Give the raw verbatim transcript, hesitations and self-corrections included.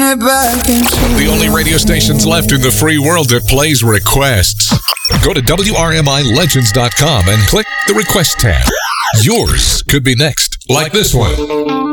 it back into The only radio stations left in the free world that plays requests. Go to W R M I Legends dot com and click the Request tab. Yours could be next, like this one.